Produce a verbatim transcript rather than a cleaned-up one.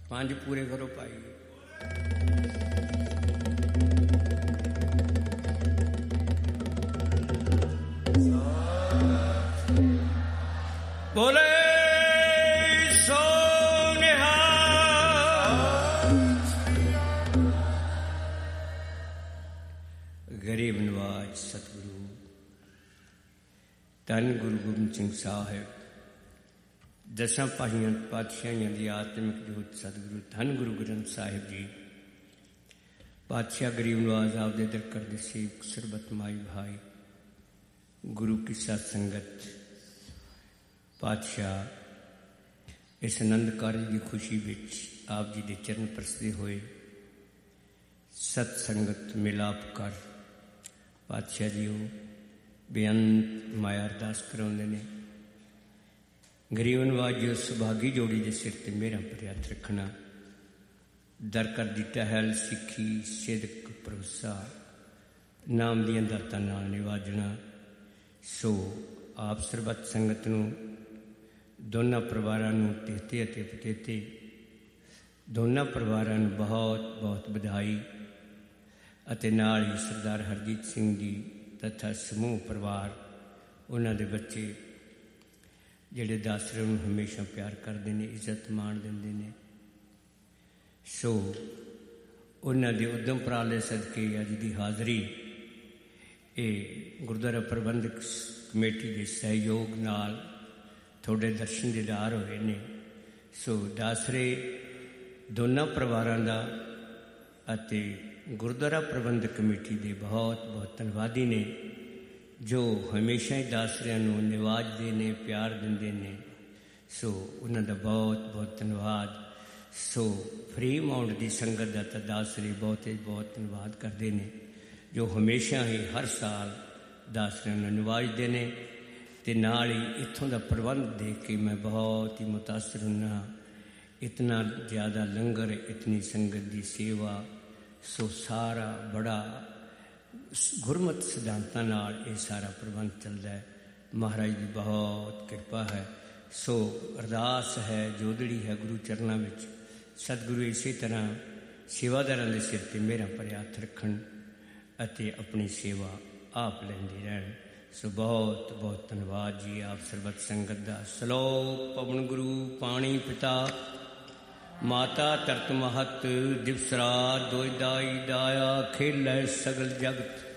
ਪੰਜ ਪੂਰੇ ਕਰੋ ਭਾਈ। ਬੋਲੇ ਸੋ ਗਰੀਬ ਨਵਾਜ ਸਤਿਗੁਰੂ ਧੰਨ ਗੁਰੂ ਗੋਬਿੰਦ ਸਿੰਘ ਸਾਹਿਬ ਦਸਾਂ ਪਾਹੀਆਂ ਪਾਤਸ਼ਾਹੀਆਂ ਦੀ ਆਤਮਿਕ ਜੋਤ ਸਤਿਗੁਰੂ ਧੰਨ ਗੁਰੂ ਗ੍ਰੰਥ ਸਾਹਿਬ ਜੀ ਪਾਤਸ਼ਾਹ ਗਰੀਬ ਨਵਾਜ ਆਪਦੇ ਦਰ ਕਰਦੇ ਸੇਵਕ ਸਰਬਤ ਮਾਈ ਭਾਈ ਗੁਰੂ ਕੀ ਸਤ ਸੰਗਤ ਪਾਤਸ਼ਾਹ ਇਸ ਆਨੰਦ ਕਾਰਜ ਦੀ ਖੁਸ਼ੀ ਵਿੱਚ ਆਪ ਜੀ ਦੇ ਚਰਨ ਪਰਸਦੇ ਹੋਏ ਸਤ ਸੰਗਤ ਮਿਲਾਪ ਕਰ ਪਾਤਸ਼ਾਹ ਜੀ ਉਹ ਬੇਅੰਤ ਮਾਇਆ ਅਰਦਾਸ ਕਰਾਉਂਦੇ ਨੇ। ਗਰੀਬ ਨਵਾਜ ਜੀ ਸੁਭਾਗੀ ਜੋੜੀ ਦੇ ਸਿਰ ਤੇ ਮੇਰਾ ਭਰਿਆ ਹੱਥ ਰੱਖਣਾ, ਦਰ ਕਰ ਦੀ ਟਹਿਲ ਸਿੱਖੀ ਸਿਦਕ ਭਰੋਸਾ ਨਾਮ ਦੀਆਂ ਦਾਤਾਂ ਨਾਲ ਨਿਵਾਜਣਾ। ਸੋ ਆਪ ਸਰਬੱਤ ਸੰਗਤ ਨੂੰ ਦੋਨਾਂ ਪਰਿਵਾਰਾਂ ਨੂੰ ਤੇਤੇ ਅਤੇ ਪਤੇਤੇ ਦੋਨਾਂ ਪਰਿਵਾਰਾਂ ਨੂੰ ਬਹੁਤ ਬਹੁਤ ਵਧਾਈ ਅਤੇ ਨਾਲ ਹੀ ਸਰਦਾਰ ਹਰਜੀਤ ਸਿੰਘ ਜੀ ਤਥਾ ਸਮੂਹ ਪਰਿਵਾਰ ਉਹਨਾਂ ਦੇ ਬੱਚੇ ਜਿਹੜੇ ਦਾਸਰੇ ਨੂੰ ਹਮੇਸ਼ਾ ਪਿਆਰ ਕਰਦੇ ਨੇ, ਇੱਜ਼ਤ ਮਾਣ ਦਿੰਦੇ ਨੇ। ਸੋ ਉਹਨਾਂ ਦੇ ਉਦਮ ਉਪਰਾਲੇ ਸਦਕੇ ਅੱਜ ਦੀ ਹਾਜ਼ਰੀ ਇਹ ਗੁਰਦੁਆਰਾ ਪ੍ਰਬੰਧਕ ਕਮੇਟੀ ਦੇ ਸਹਿਯੋਗ ਨਾਲ ਤੁਹਾਡੇ ਦਰਸ਼ਨ ਦੀਦਾਰ ਹੋਏ ਨੇ। ਸੋ ਦਾਸਰੇ ਦੋਨਾਂ ਪਰਿਵਾਰਾਂ ਦਾ ਅਤੇ ਗੁਰਦੁਆਰਾ ਪ੍ਰਬੰਧਕ ਕਮੇਟੀ ਦੇ ਬਹੁਤ ਬਹੁਤ ਧੰਨਵਾਦੀ ਨੇ ਜੋ ਹਮੇਸ਼ਾ ਹੀ ਦਾਸਰਿਆਂ ਨੂੰ ਨਿਵਾਜਦੇ ਨੇ, ਪਿਆਰ ਦਿੰਦੇ ਨੇ। ਸੋ ਉਹਨਾਂ ਦਾ ਬਹੁਤ ਬਹੁਤ ਧੰਨਵਾਦ। ਸੋ ਫਰੀ ਮਾਊਂਟ ਦੀ ਸੰਗਤ ਦਾ ਤਾਂ ਦਾਸਰੇ ਬਹੁਤ ਹੀ ਬਹੁਤ ਧੰਨਵਾਦ ਕਰਦੇ ਨੇ ਜੋ ਹਮੇਸ਼ਾ ਹੀ ਹਰ ਸਾਲ ਦਾਸਰਿਆਂ ਨੂੰ ਨਿਵਾਜਦੇ ਨੇ। ਅਤੇ ਨਾਲ ਹੀ ਇੱਥੋਂ ਦਾ ਪ੍ਰਬੰਧ ਦੇਖ ਕੇ ਮੈਂ ਬਹੁਤ ਹੀ ਮੁਤਾਸਰ ਹੁੰਦਾ। ਇਤਨਾ ਜ਼ਿਆਦਾ ਲੰਗਰ, ਇਤਨੀ ਸੰਗਤ ਦੀ ਸੇਵਾ, ਸੋ ਸਾਰਾ ਬੜਾ ਗੁਰਮਤਿ ਸਿਧਾਂਤਾਂ ਨਾਲ ਇਹ ਸਾਰਾ ਪ੍ਰਬੰਧ ਚੱਲਦਾ ਹੈ। ਮਹਾਰਾਜ ਦੀ ਬਹੁਤ ਕਿਰਪਾ ਹੈ। ਸੋ ਅਰਦਾਸ ਹੈ, ਜੋਦੜੀ ਹੈ ਗੁਰੂ ਚਰਨਾਂ ਵਿੱਚ, ਸਤਿਗੁਰੂ ਇਸੇ ਤਰ੍ਹਾਂ ਸੇਵਾਦਾਰਾਂ ਦੇ ਸਿਰ 'ਤੇ ਮੇਰਾ ਭਰਿਆ ਹੱਥ ਰੱਖਣ ਅਤੇ ਆਪਣੀ ਸੇਵਾ ਆਪ ਲੈਂਦੇ ਰਹਿਣ। ਸੋ ਬਹੁਤ ਬਹੁਤ ਧੰਨਵਾਦ ਜੀ ਆਪ ਸਰਬੱਤ ਸੰਗਤ ਦਾ। ਸਲੋਕ ਪਵਨ ਗੁਰੂ ਪਾਣੀ ਪਿਤਾ ਮਾਤਾ ਧਰਤ ਮਹਤ ਦਿਵਸ ਰਾਤ ਦੋਇ ਦਾਈ ਦਾਇਆ ਖੇਲੈ ਸਗਲ ਜਗਤ